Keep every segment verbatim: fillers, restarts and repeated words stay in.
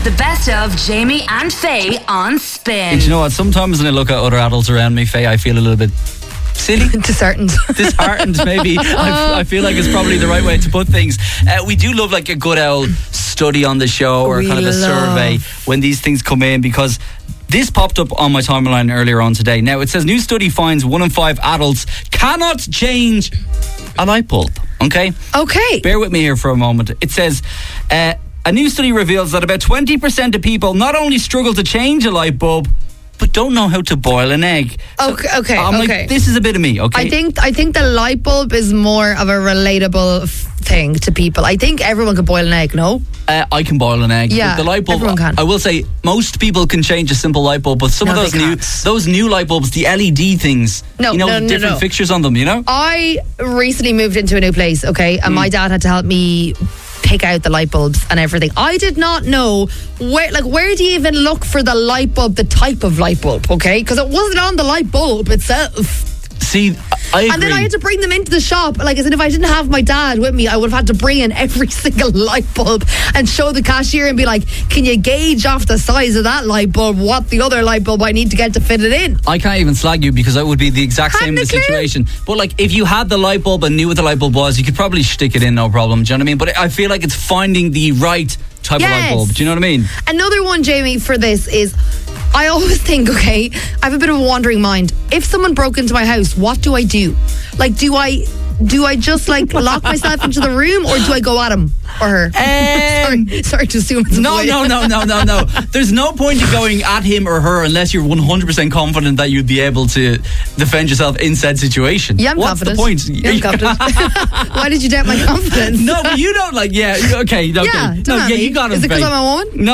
The best of Jamie and Faye on Spin. Do you know what? Sometimes when I look at other adults around me, Faye, I feel a little bit silly. Disheartened. Disheartened, maybe. I, I feel like it's probably the right way to put things. Uh, we do love like a good old study on the show or We kind of a love. survey when these things come in, because this popped up on my timeline earlier on today. Now, it says new study finds one in five adults cannot change a light bulb. Okay? Okay. Bear with me here for a moment. It says... Uh, A new study reveals that about twenty percent of people not only struggle to change a light bulb, but don't know how to boil an egg. So Okay, okay, I'm okay. like, this is a bit of me, okay? I think I think the light bulb is more of a relatable f- thing to people. I think everyone could boil an egg, no? Uh, I can boil an egg. Yeah, the light bulb, everyone can. I will say, most people can change a simple light bulb, but some No, of those they new can't. those new light bulbs, the L E D things, No, you know, no, with no, different no. fixtures on them, you know? I recently moved into a new place, okay, and my dad had to help me pick out the light bulbs and everything. I did not know where, like, where do you even look for the light bulb, the type of light bulb, okay? Because it wasn't on the light bulb itself. See, I agree. And then I had to bring them into the shop. Like I said, if I didn't have my dad with me, I would have had to bring in every single light bulb and show the cashier and be like, can you gauge off the size of that light bulb what the other light bulb I need to get to fit it in? I can't even slag you because that would be the exact same Hadn't the a clue. situation. But like, if you had the light bulb and knew what the light bulb was, you could probably stick it in, no problem. Do you know what I mean? But I feel like it's finding the right type of light Yes. bulb. Do you know what I mean? Another one, Jamie, for this is, I always think, okay, I have a bit of a wandering mind. If someone broke into my house, what do I do? Like, do I do I just like lock myself into the room, or do I go at him or her? Um, sorry, sorry to assume it's a No, boy. no, no, no, no, no. There's no point in going at him or her unless you're one hundred percent confident that you'd be able to defend yourself in said situation. Yeah, I'm What's confident. the point? Yeah, I'm confident. Why did you doubt my confidence? No, but you don't like, yeah, okay, okay. Yeah, no, don't at yeah, me. you got it. Is it because Faye. I'm a woman? No.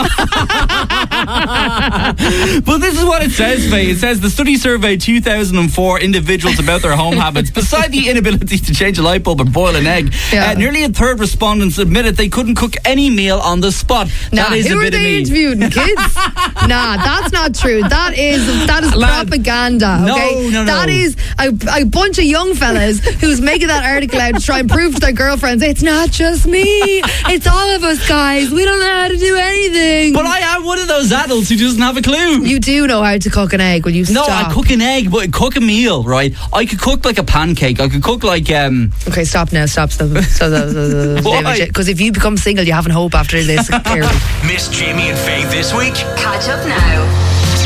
But this is what it says, Faye. It says the study surveyed two thousand four individuals about their home habits. Beside the inability to change a light bulb or boil an egg, Yeah. uh, nearly a third respondents admitted they couldn't cook any meal on the spot. Nah, that is who a are bit of they me. interviewing? Kids? Nah, that's not true. That is that is Lad, propaganda. no, Okay, no, no. that is a, a bunch of young fellas who's making that article out to try and prove to their girlfriends it's not just me, it's all of us guys. We don't know how to do anything. But I am one of those adults who doesn't have a clue. You do know how to cook an egg. Will you No, stop? I cook an egg, but cook a meal, right? I could cook like a pancake. I could cook like um. Okay, stop now. Stop. Stop. Stop. Why? Because if you become single, you haven't hope after this. Clearly. Miss Jamie and Faye this week? Catch up now.